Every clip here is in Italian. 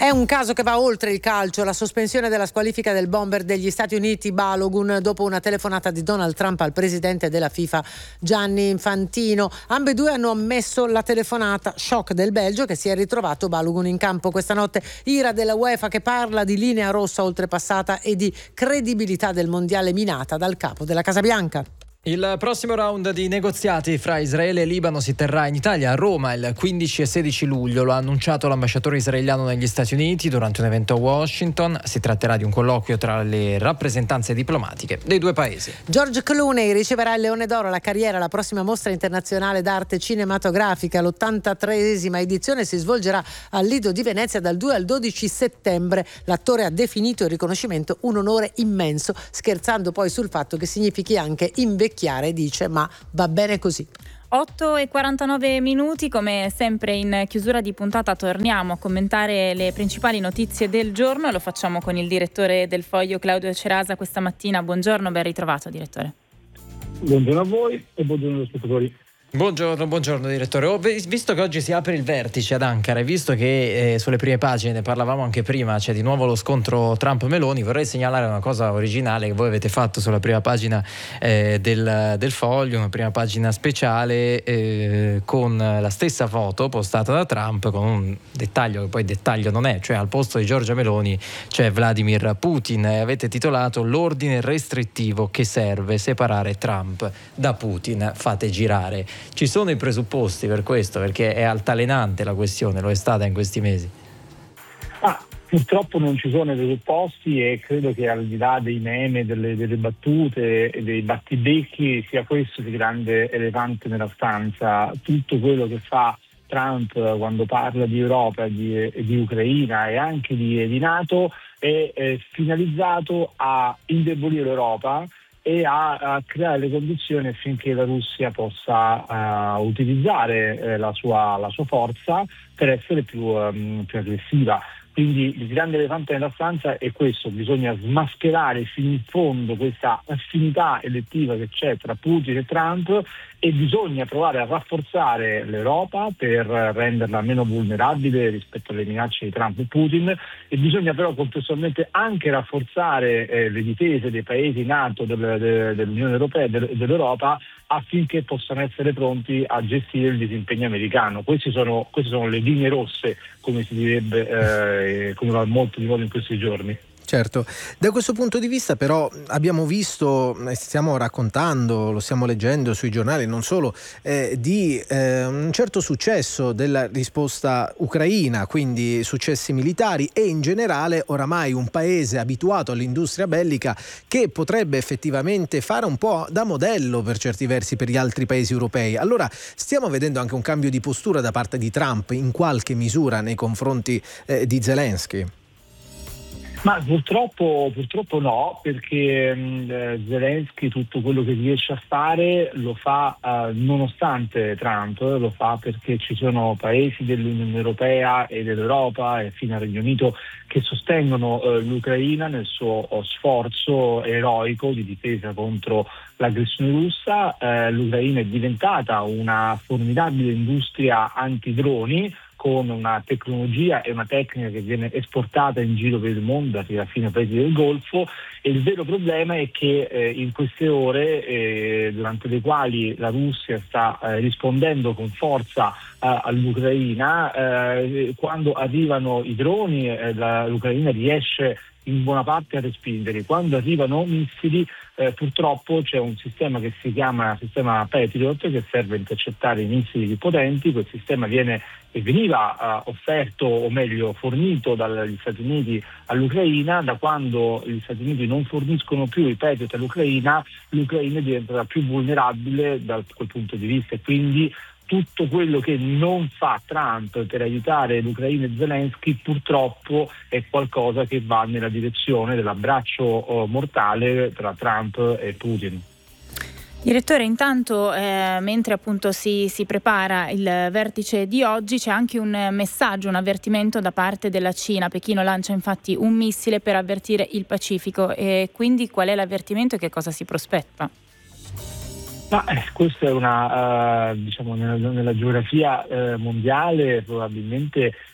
un caso che va oltre il calcio, la sospensione della squalifica del bomber degli Stati Uniti Balogun dopo una telefonata di Donald Trump al presidente della FIFA Gianni Infantino. Ambedue hanno ammesso la telefonata, shock del Belgio che si è ritrovato Balogun in campo questa notte, ira della UEFA che parla di linea rossa oltrepassata e di credibilità del mondiale minata dal capo della Casa Bianca. Il prossimo round di negoziati fra Israele e Libano si terrà in Italia, a Roma, il 15 e 16 luglio. Lo ha annunciato l'ambasciatore israeliano negli Stati Uniti durante un evento a Washington. Si tratterà di un colloquio tra le rappresentanze diplomatiche dei due paesi. George Clooney riceverà il Leone d'Oro alla carriera alla prossima mostra internazionale d'arte cinematografica. L'83esima edizione si svolgerà al Lido di Venezia dal 2 al 12 settembre. L'attore ha definito il riconoscimento un onore immenso, scherzando poi sul fatto che significhi anche invecchiare, dice, ma va bene così. 8:49, come sempre in chiusura di puntata torniamo a commentare le principali notizie del giorno e lo facciamo con il direttore del Foglio Claudio Cerasa questa mattina. Buongiorno, ben ritrovato direttore. Buongiorno a voi e buongiorno agli spettatori. Buongiorno direttore. Ho visto che oggi si apre il vertice ad Ankara e visto che sulle prime pagine, ne parlavamo anche prima, c'è di nuovo lo scontro Trump-Meloni, vorrei segnalare una cosa originale che voi avete fatto sulla prima pagina del Foglio, una prima pagina speciale con la stessa foto postata da Trump con un dettaglio che poi dettaglio non è, cioè al posto di Giorgia Meloni c'è Vladimir Putin e avete titolato "L'ordine restrittivo che serve separare Trump da Putin, fate girare". Ci sono i presupposti per questo, perché è altalenante la questione, lo è stata in questi mesi. Purtroppo non ci sono i presupposti e credo che al di là dei meme, delle battute e dei battibecchi sia questo il grande elefante nella stanza. Tutto quello che fa Trump quando parla di Europa, di Ucraina e anche di NATO è finalizzato a indebolire l'Europa e a creare le condizioni affinché la Russia possa utilizzare la sua forza per essere più aggressiva. Quindi il grande elefante nella stanza è questo: bisogna smascherare fino in fondo questa affinità elettiva che c'è tra Putin e Trump e bisogna provare a rafforzare l'Europa per renderla meno vulnerabile rispetto alle minacce di Trump e Putin, e bisogna però contestualmente anche rafforzare le difese dei paesi NATO, dell'Unione Europea e dell'Europa, affinché possano essere pronti a gestire il disimpegno americano. Queste sono le linee rosse, come si direbbe, come va molto di modo in questi giorni. Certo, da questo punto di vista però abbiamo visto, stiamo raccontando, lo stiamo leggendo sui giornali, non solo, di un certo successo della risposta ucraina, quindi successi militari e in generale oramai un paese abituato all'industria bellica che potrebbe effettivamente fare un po' da modello per certi versi per gli altri paesi europei. Allora stiamo vedendo anche un cambio di postura da parte di Trump in qualche misura nei confronti di Zelensky? Ma purtroppo no, perché Zelensky tutto quello che riesce a fare lo fa nonostante Trump, lo fa perché ci sono paesi dell'Unione Europea e dell'Europa e fino al Regno Unito che sostengono l'Ucraina nel suo sforzo eroico di difesa contro l'aggressione russa. L'Ucraina è diventata una formidabile industria antidroni, con una tecnologia e una tecnica che viene esportata in giro per il mondo fino ai paesi del Golfo, e il vero problema è che in queste ore durante le quali la Russia sta rispondendo con forza all'Ucraina, quando arrivano i droni l'Ucraina riesce in buona parte a respingerli. Quando arrivano missili purtroppo c'è un sistema che si chiama sistema Patriot che serve a intercettare i missili più potenti. Quel sistema veniva offerto, o meglio fornito dagli Stati Uniti all'Ucraina. Da quando gli Stati Uniti non forniscono più i Patriot all'Ucraina, l'Ucraina diventa più vulnerabile da quel punto di vista, e quindi tutto quello che non fa Trump per aiutare l'Ucraina e Zelensky purtroppo è qualcosa che va nella direzione dell'abbraccio mortale tra Trump e Putin. Direttore, intanto mentre appunto si prepara il vertice di oggi c'è anche un messaggio, un avvertimento da parte della Cina. Pechino lancia infatti un missile per avvertire il Pacifico, e quindi qual è l'avvertimento e che cosa si prospetta? Questa è una, nella geografia mondiale probabilmente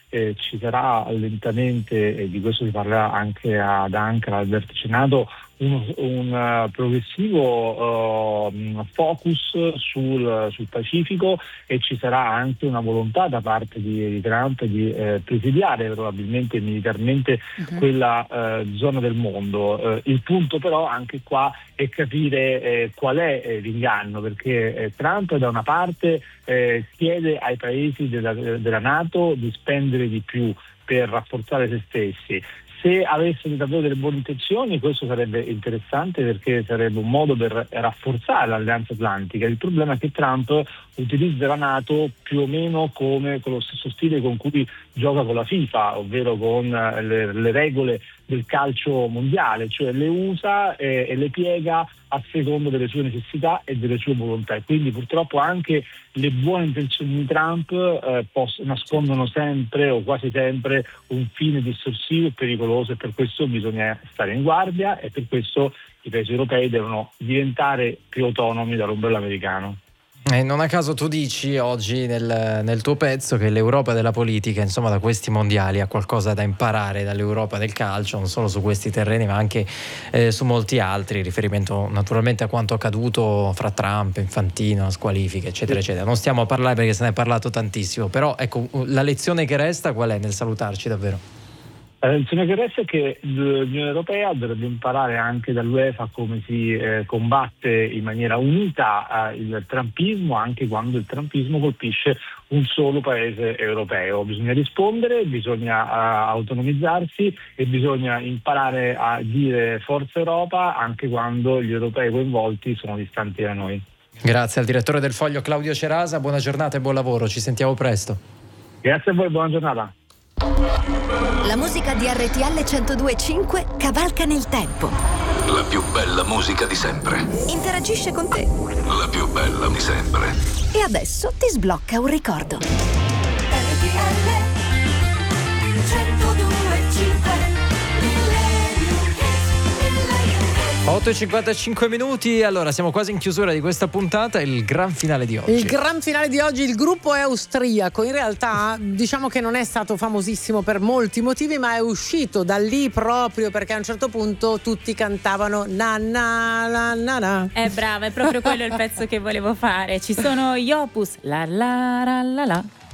ci sarà lentamente, e di questo si parlerà anche ad Ankara al vertice NATO, un progressivo focus sul Pacifico, e ci sarà anche una volontà da parte di Trump di presidiare probabilmente militarmente quella zona del mondo. Il punto però anche qua è capire qual è l'inganno, perché Trump da una parte chiede ai paesi della NATO di spendere di più per rafforzare se stessi. Se avessero davvero delle buone intenzioni, questo sarebbe interessante, perché sarebbe un modo per rafforzare l'Alleanza Atlantica. Il problema è che Trump utilizza la NATO più o meno come con lo stesso stile con cui gioca con la FIFA, ovvero con le regole del calcio mondiale, cioè le usa e le piega a secondo delle sue necessità e delle sue volontà. E quindi purtroppo anche le buone intenzioni di Trump nascondono sempre o quasi sempre un fine distorsivo e pericoloso, e per questo bisogna stare in guardia, e per questo i paesi europei devono diventare più autonomi dall'ombrello americano. Non a caso tu dici oggi nel tuo pezzo che l'Europa della politica, insomma, da questi mondiali ha qualcosa da imparare dall'Europa del calcio, non solo su questi terreni ma anche su molti altri, riferimento naturalmente a quanto accaduto fra Trump, Infantino, squalifiche eccetera eccetera. Non stiamo a parlare perché se ne è parlato tantissimo, però ecco, la lezione che resta qual è nel salutarci davvero? La lezione che resta è che l'Unione Europea dovrebbe imparare anche dall'UEFA come si combatte in maniera unita il trumpismo, anche quando il trumpismo colpisce un solo paese europeo. Bisogna rispondere, bisogna autonomizzarsi e bisogna imparare a dire forza Europa anche quando gli europei coinvolti sono distanti da noi. Grazie al direttore del Foglio Claudio Cerasa, buona giornata e buon lavoro, ci sentiamo presto. Grazie a voi, buona giornata. La musica di RTL 102.5 cavalca nel tempo. La più bella musica di sempre. Interagisce con te. La più bella di sempre. E adesso ti sblocca un ricordo. RTL 102.5. 8:55 minuti, allora siamo quasi in chiusura di questa puntata, il gran finale di oggi. Il gran finale di oggi, il gruppo è austriaco, in realtà diciamo che non è stato famosissimo per molti motivi, ma è uscito da lì proprio perché a un certo punto tutti cantavano na na na na na. Brava, è proprio quello il pezzo che volevo fare. Ci sono gli Opus, la la la la la.